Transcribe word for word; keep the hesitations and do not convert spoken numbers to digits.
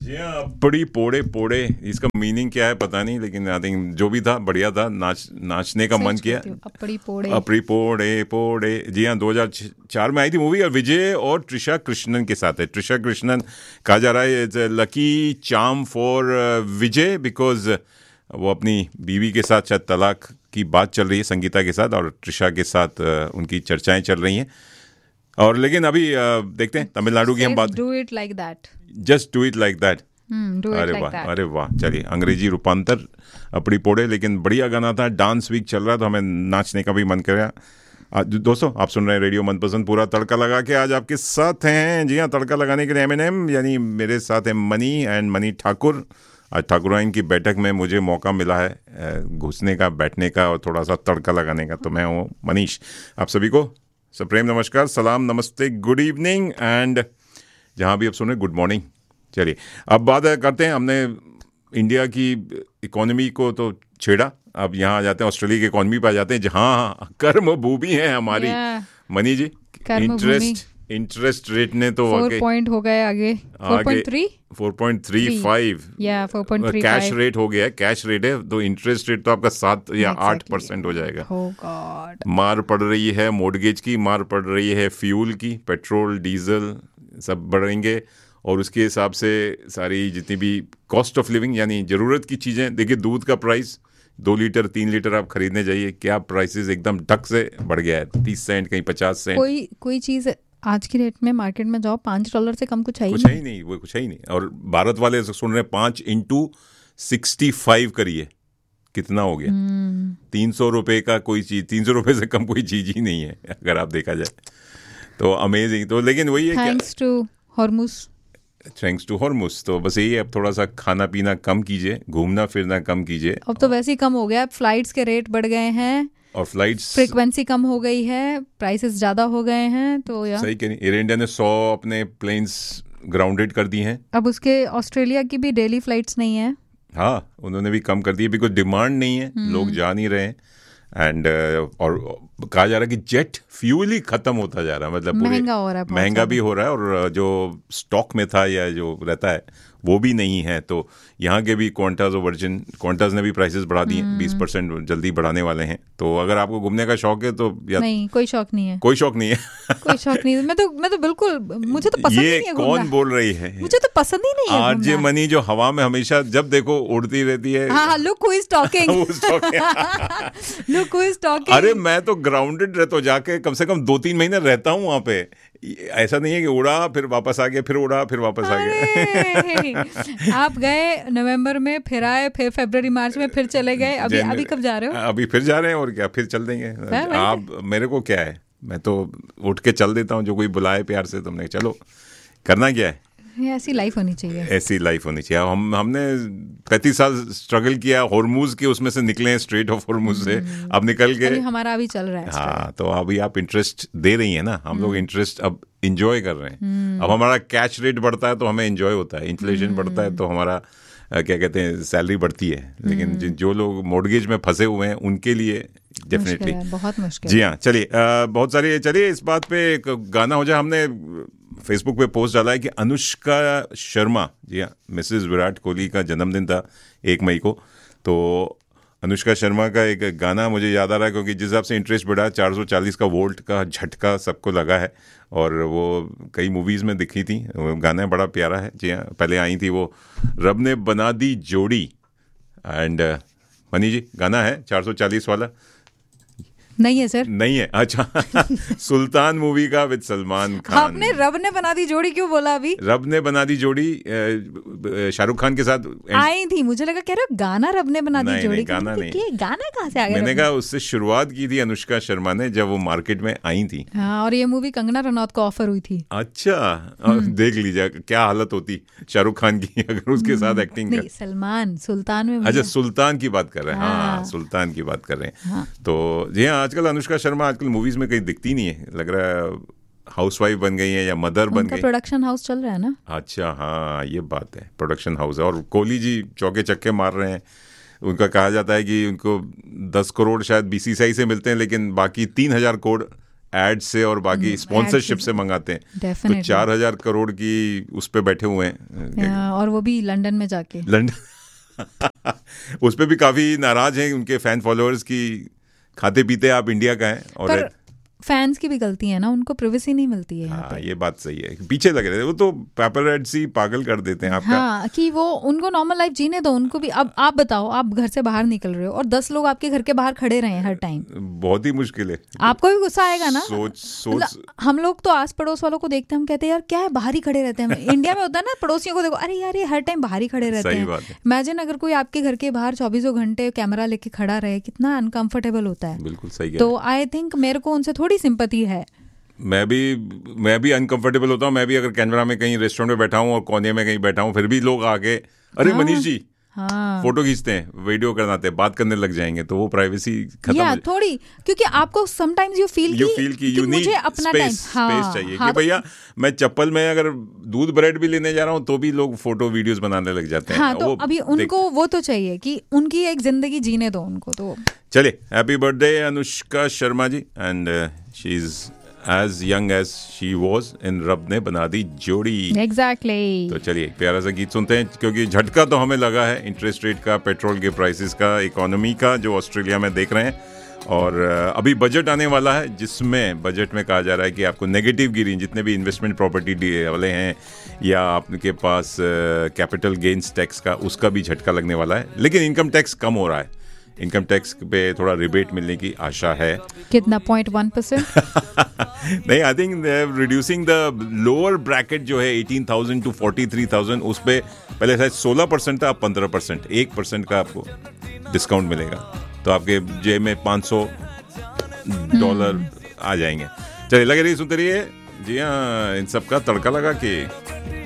जी हाँ, अपड़ी पोड़े पोड़े, इसका मीनिंग क्या है पता नहीं, लेकिन आई थिंक जो भी था बढ़िया था, नाच नाचने का मन किया। अपड़ी पोड़े अपड़ी पोड़े पोड़े, जी हाँ, दो हज़ार चार में आई थी मूवी और विजय और त्रिशा कृष्णन के साथ है। त्रिशा कृष्णन कहा जा रहा है it's lucky charm for Vijay because वो अपनी बीवी के साथ शायद तलाक की बात चल रही है संगीता के साथ, और त्रिशा के साथ uh, उनकी चर्चाएं चल रही हैं। और लेकिन अभी uh, देखते हैं तमिलनाडु की हम बात। Do it like that, just do it like that. अरे like वाह, that. अरे वाह, चलिए अंग्रेजी रूपांतर अपनी पोड़े, लेकिन बढ़िया गाना था। डांस वीक चल रहा तो हमें नाचने का भी मन कर रहा। दोस्तों, आप सुन रहे हैं रेडियो मनपसंद, पूरा तड़का लगा के आज आपके साथ हैं। जी हाँ, तड़का लगाने के लिए एम एन एम यानी मेरे साथ है मनी एंड मनी ठाकुर। आज ठाकुराइन की बैठक में मुझे मौका मिला है घुसने का, बैठने का और थोड़ा सा तड़का लगाने का। तो मैं हूँ मनीष। आप सभी को सप्रेम नमस्कार, सलाम, नमस्ते, गुड इवनिंग एंड जहाँ भी आप सुन रहे गुड मॉर्निंग। चलिए अब बात करते हैं, हमने इंडिया की इकोनॉमी को तो छेड़ा, अब यहाँ आ जाते हैं ऑस्ट्रेलिया की इकोनॉमी पर आ जाते हैं जहाँ कर्म भूमि है हमारी। yeah. मनी जी, इंटरेस्ट इंटरेस्ट रेट ने तो फोर पॉइंट हो गए आगे, four point three four point three five या four point three cash rate हो गया है। कैश रेट है तो इंटरेस्ट रेट तो आपका सात या आठ परसेंट हो जाएगा। oh God. मार पड़ रही है मॉर्गेज की, मार पड़ रही है फ्यूल की, पेट्रोल डीजल सब बढ़ेंगे, और उसके हिसाब से सारी जितनी भी कॉस्ट ऑफ लिविंग यानी ज़रूरत की चीज़ें, देखिए दूध का प्राइस दो लीटर तीन लीटर आप खरीदने जाइए, क्या प्राइसेस एकदम ढक से बढ़ गया है, तीस सेंट कहीं पचास सेंट। कोई कोई चीज़ आज की रेट में मार्केट में जाओ पाँच डॉलर से कम कुछ है ही कुछ है ही नहीं, वो कुछ है ही नहीं। और भारत वाले सुन रहे हैं पाँच इंटू सिक्सटी फाइव करिए, कितना हो गया? तीन सौ रुपये का कोई चीज़, तीन सौ रुपये से कम कोई चीज़ ही नहीं है अगर आप देखा जाए तो। अमेजिंग। तो लेकिन वही है, thanks to Hormuz, thanks to Hormuz. तो बस यही है, अब थोड़ा सा खाना पीना कम कीजिए, घूमना फिरना कम कीजिए। अब तो वैसे ही कम हो गया, अब फ्लाइट्स के रेट बढ़ गए हैं और फ्लाइट्स फ्रीक्वेंसी कम हो गई है, प्राइसेस ज़्यादा हो गए हैं। तो यार सही कह नहीं, एयर इंडिया ने सौ अपने प्लेन्स ग्राउंडेड कर दी हैं। अब उसके ऑस्ट्रेलिया की भी डेली फ्लाइट्स नहीं है। हाँ, उन्होंने भी कम कर दी है बिकॉज डिमांड नहीं है, लोग जा नहीं रहे हैं। एंड uh, और कहा जा रहा है कि जेट फ्यूल ही खत्म होता जा रहा है, मतलब महंगा हो रहा है, महंगा भी हो रहा है, और जो स्टॉक में था या जो रहता है वो भी नहीं है। तो यहाँ के भी क्वांटास और वर्जिन क्वांटास ने भी प्राइसेस बढ़ा दिए, बीस परसेंट जल्दी बढ़ाने वाले हैं। तो अगर आपको घूमने का शौक है तो या नहीं, कोई शौक नहीं है, कोई शौक नहीं है कोई शौक नहीं है। मैं तो मैं तो बिल्कुल, मुझे तो पसंद ये ही नहीं है। कौन बोल रही है? मुझे तो पसंद ही नहीं है। आरजे मनी जो हवा में हमेशा जब देखो उड़ती रहती है। हाँ, look who is talking, look who is talking. अरे मैं तो ग्राउंडेड रहता हूँ, जाके कम से कम दो तीन महीने रहता हूँ वहाँ पे। ऐसा नहीं है कि उड़ा फिर वापस आ गया, फिर उड़ा फिर वापस आ गया। आप गए नवंबर में, फिर आए, फिर फरवरी मार्च में फिर चले गए, अभी अभी कब जा रहे हो? अभी फिर जा रहे हैं, और क्या, फिर चल देंगे। आप मेरे को क्या है, मैं तो उठ के चल देता हूँ, जो कोई बुलाए प्यार से, तुमने चलो, करना क्या है। ऐसी लाइफ होनी चाहिए, ऐसी लाइफ होनी चाहिए। हम हमने पैंतीस साल स्ट्रगल किया हॉर्मुज के, उसमें से निकले हैं, स्ट्रेट ऑफ हॉर्मुज से अब निकल के हमारा अभी चल रहा है। हाँ, तो अभी आप इंटरेस्ट दे रही हैं ना, हम लोग इंटरेस्ट अब इंजॉय कर रहे हैं। अब हमारा कैश रेट बढ़ता है तो हमें इंजॉय होता है, इन्फ्लेशन बढ़ता है तो हमारा क्या कहते हैं सैलरी बढ़ती है। लेकिन जो लोग मॉर्गेज में फंसे हुए हैं उनके लिए डेफिनेटली बहुत मुश्किल। जी हाँ, चलिए बहुत सारी, चलिए इस बात पे एक गाना हो जाए। हमने फेसबुक पे पोस्ट डाला है कि अनुष्का शर्मा, जी हाँ, मिसेस विराट कोहली का जन्मदिन था एक मई को, तो अनुष्का शर्मा का एक गाना मुझे याद आ रहा है, क्योंकि जिस हिसाब से इंटरेस्ट बढ़ा, चार सौ चालीस का वोल्ट का झटका सबको लगा है, और वो कई मूवीज़ में दिखी थी। वो गाना बड़ा प्यारा है। जी हाँ, पहले आई थी वो रब ने बना दी जोड़ी, एंड मनी जी गाना है चार सौ चालीस वाला। नहीं है सर, नहीं है, अच्छा। सुल्तान मूवी का विद सलमान खान। आपने रब ने बना दी जोड़ी क्यों बोला अभी? रब ने बना दी जोड़ी शाहरुख खान के साथ आई थी, मुझे लगा कह रहे हो गाना रब ने बना दी जोड़ी। नहीं, गाना नहीं, गाना कहाँ से आ गया? मैंने कहा उससे शुरुआत की थी अनुष्का शर्मा ने जब वो मार्केट में आई थी। हाँ, और ये मूवी कंगना रनौत को ऑफर हुई थी। अच्छा, देख लीजिए क्या हालत होती शाहरुख खान की अगर उसके साथ एक्टिंग नहीं, सलमान सुल्तान में। अच्छा, सुल्तान की बात कर रहे हैं। हाँ, सुल्तान की बात कर रहे हैं। तो जी हाँ, आजकल अनुष्का शर्मा आजकल मूवीज में कहीं दिखती नहीं है, लग रहा है हाउसवाइफ बन गई है या मदर बन गई। प्रोडक्शन हाउस चल रहा है ना। अच्छा, हाँ, ये बात है, प्रोडक्शन हाउस है। और कोहली जी चौके चक्के मार रहे हैं। उनका कहा जाता है कि उनको दस करोड़ शायद बीसीसीआई से मिलते हैं, लेकिन बाकी तीन हजार करोड़ एड से और बाकी स्पॉन्सरशिप से मंगाते हैं, तो चार हजार करोड़ की उस पे बैठे हुए हैं, और वो भी लंदन में जाके। लंदन उस पे भी काफी नाराज हैं उनके फैन फॉलोअर्स की, खाते पीते आप इंडिया का है और फैंस की भी गलती है ना, उनको प्राइवेसी नहीं मिलती है। हाँ, ये बात सही है, पीछे लग रहे थे वो तो, पेपरैट्सी पागल कर देते हैं आपका। हाँ, कि वो उनको नॉर्मल लाइफ जीने दो, उनको भी। अब आप बताओ, आप घर से बाहर निकल रहे हो और दस लोग आपके घर के बाहर खड़े रहे हर टाइम, बहुत ही मुश्किल है। आपको भी गुस्सा आएगा ना। सोच सोच हम लोग तो आस पड़ोस वालों को देखते हैं, हम कहते हैं यार क्या है, बाहर ही खड़े रहते हैं। इंडिया में होता है ना, पड़ोसियों को देखो, अरे यार ये हर टाइम बाहर ही खड़े रहते हैं। इमेजिन अगर कोई आपके घर के बाहर चौबीसों घंटे कैमरा लेके खड़ा रहे, कितना अनकंफर्टेबल होता है। बिल्कुल सही। तो आई थिंक मेरे को उनसे थोड़ी सिंपैथी है। मैं भी मैं भी अनकंफर्टेबल होता हूँ। मैं भी अगर कैमरा में कहीं रेस्टोरेंट में बैठा हूँ और कोने में कहीं बैठा हूँ, फिर भी लोग आके अरे हाँ, मनीष जी हाँ, फोटो खींचते हैं, वीडियो करनाते हैं, बात करने लग जाएंगे, तो वो प्राइवेसी खत्म या, थोड़ी, क्योंकि आपको sometimes you feel you feel कि यू नीड स्पेस स्पेस चाहिए कि भैया मैं चप्पल में अगर दूध ब्रेड भी लेने जा रहा हूँ तो भी लोग फोटो वीडियोस बनाने लग जाते हैं। हाँ, तो अभी उनको वो तो चाहिए कि उनकी एक जिंदगी जीने दो उनको। तो चलिए, happy birthday Anushka Sharma ji, and she is as young as she was in रब ने बना दी जोड़ी। Exactly. तो चलिए प्यारा सा गीत सुनते हैं, क्योंकि झटका तो हमें लगा है इंटरेस्ट रेट का, पेट्रोल के प्राइसेस का, इकोनॉमी का जो ऑस्ट्रेलिया में देख रहे हैं। और अभी बजट आने वाला है, जिसमें बजट में कहा जा रहा है कि आपको नेगेटिव गियरिंग, जितने भी इन्वेस्टमेंट प्रॉपर्टी वाले हैं या आपके पास कैपिटल गेन्स टैक्स का, उसका भी झटका लगने वाला है। लेकिन इनकम टैक्स कम हो रहा है, इनकम टैक्स पे थोड़ा रिबेट मिलने की आशा है। कितना? पॉइंट वन परसेंट नहीं, I think reducing the lower bracket जो है eighteen thousand to forty three thousand, उस पे पहले शायद सोलह परसेंट था, अब पंद्रह परसेंट, एक परसेंट का आपको डिस्काउंट मिलेगा, तो आपके जेब में पाँच सौ डॉलर आ जाएंगे। चलिए, लगे रहिए, सुनते रहिए। जी हाँ, इन सब का तड़का लगा के।